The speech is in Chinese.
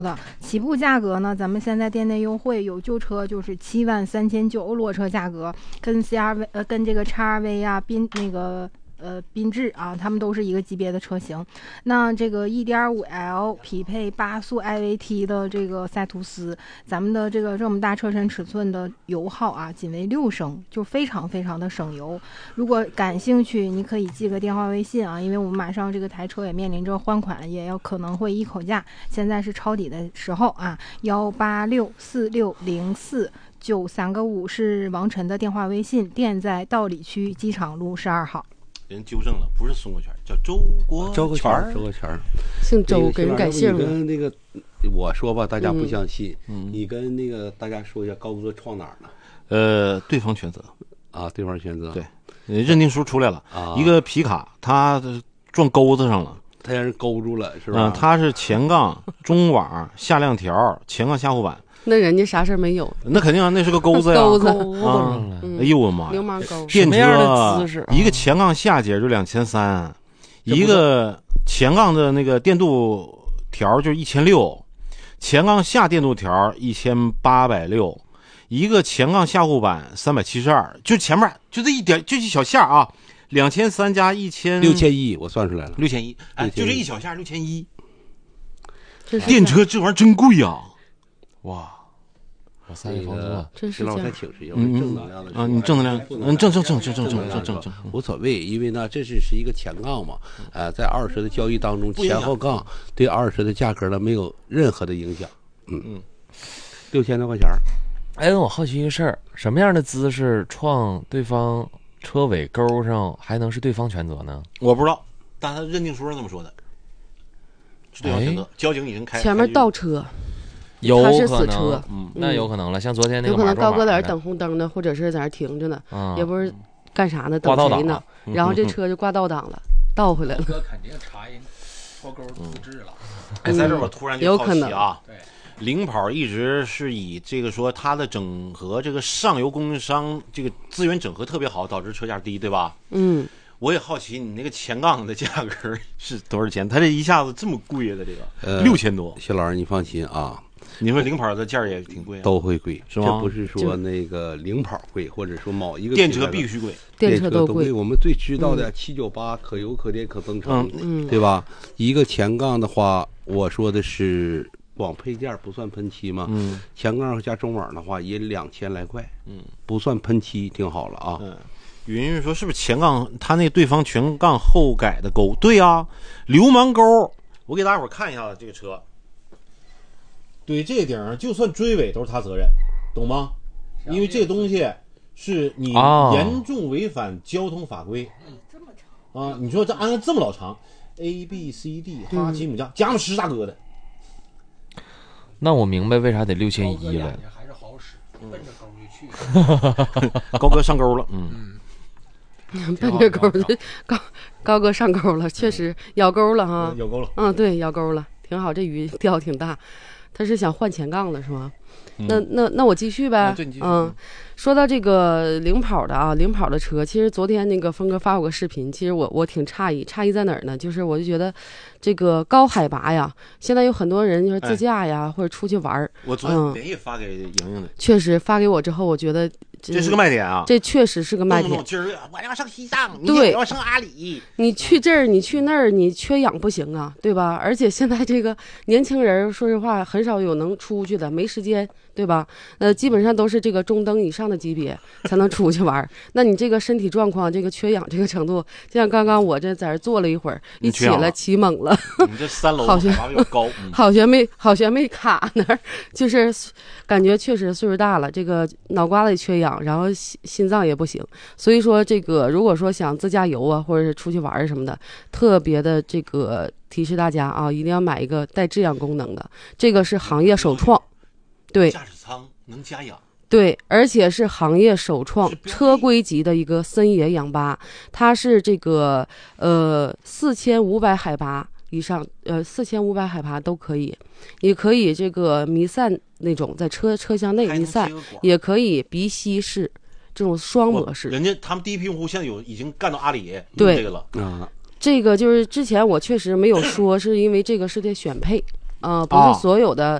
的起步价格呢，咱们现在店内优惠，有旧车就是73900裸车价格，跟 CRV 跟这个 XRV 啊缤智啊，他们都是一个级别的车型。那这个 1.5L 匹配8速 IVT 的这个赛图斯，咱们的这么大车身尺寸的油耗啊，仅为6升，就非常非常的省油。如果感兴趣，你可以记个电话微信啊，因为我们马上这个台车也面临着换款，也可能会一口价，现在是抄底的时候啊，186460493个5是王晨的电话微信，店在道里区机场路12号。 人纠正了，不是孙国权，叫周国权。 姓周，给人改姓了。 跟那个我说吧，大家不相信。你跟那个大家说一下，高哥创哪儿了？ 对方全责啊，对方全责。 对，认定书出来了，一个皮卡，他撞钩子上了， 他让人勾住了，是吧？ 他是前杠、中网、下亮条、前杠下护板。 那人家啥事没有， 那肯定啊，那是个钩子呀， 钩子啊！哎呦我妈， 流氓钩， 电车的姿势， 一个前杠下节就2300，一个前杠的那个电镀条就1600，前杠下电镀条1860，一个前杠下护板372，就前面就这一点，就一小下啊，2300加 6100，我算出来了 ，6100，哎，就这一小下6100。 电车这玩意儿真贵呀！哇， 我3亿房租啊！ 真是这样。 再请示一下，正能量的啊，你正能量，正， 无所谓，因为呢，这是一个前杠嘛，在二手车的交易当中，前后杠对二手车的价格呢没有任何的影响。6000多块钱。 哎，我好奇一个事儿，什么样的姿势撞对方车尾钩上还能是对方全责呢？ 我不知道，但他认定书上这么说的，是对方全责。交警已经开前面倒车。 有是死车， 那有可能了。像昨天那个， 有可能高哥在那等红灯呢，或者是在那停着呢，也不是干啥呢，等谁呢？然后这车就挂倒档了，倒回来了。 哥肯定查人脱钩复制了。 哎，在这我突然就好奇啊， 对， 领跑一直是以这个说它的整合这个上游供应商这个资源整合特别好，导致车价低，对吧？我也好奇你那个前杠的价格是多少钱？它这一下子这么贵的这个6000多。 谢老师，你放心啊。 你们领跑的价也挺贵啊， 都会贵， 是吗？ 这不是说那个领跑贵，或者说某一个电车必须贵， 电车都贵。 我们最知道的798可油可电可增程，对吧？一个前杠的话，我说的是光配件不算喷漆嘛，前杠加中网的话也2000来块，不算喷漆，挺好了啊。 云云说是不是前杠他那对方全杠后改的钩？对啊，流氓钩。我给大伙看一下这个车。对，这顶上就算追尾都是他责任，懂吗？因为这个东西是你严重违反交通法规。 这么长啊！你说这安这么老长 ，A B C D 哈吉姆加加上10大哥的， 那我明白为啥得6100了。 还是好使，奔着钩就去。 高哥上钩了， 奔着钩的高哥上钩了，确实咬钩了哈， 咬钩了。 对，咬钩了，挺好，这鱼钓挺大。他是想换前杠了是吗？那我继续呗。说到这个领跑的啊，领跑的车，其实昨天那个峰哥发我个视频，其实我挺诧异在哪儿呢？就是我就觉得这个高海拔呀，现在有很多人就是自驾呀，或者出去玩。 我昨天连夜发给莹莹的， 确实发给我之后，我觉得这是个卖点啊， 这确实是个卖点。 今儿我要上西藏， 对， 我要上阿里。 你去这儿，你去那儿，你缺氧不行啊，对吧？而且现在这个年轻人，说实话，很少有能出去的，没时间，对吧？基本上都是这个中等以上的级别才能出去玩。那你这个身体状况，这个缺氧这个程度，就像刚刚我这在这坐了一会儿，一起来起猛了。 你这3楼海拔比较高， 好悬没卡那儿，就是感觉确实岁数大了，这个脑瓜子也缺氧，然后心脏也不行。所以说这个如果说想自驾游啊，或者是出去玩什么的，特别的这个提示大家啊，一定要买一个带制氧功能的，这个是行业首创。对， 驾驶舱能加氧。 对，而且是行业首创车规级的一个森野氧吧，它是这个4500海拔以上，4500海拔都可以，你可以这个弥散那种在车厢内弥散，也可以鼻吸式这种双模式。 人家他们第一批用户现在已经干到阿里用这个了。 这个就是之前我确实没有说，是因为这个是得选配。 不是所有的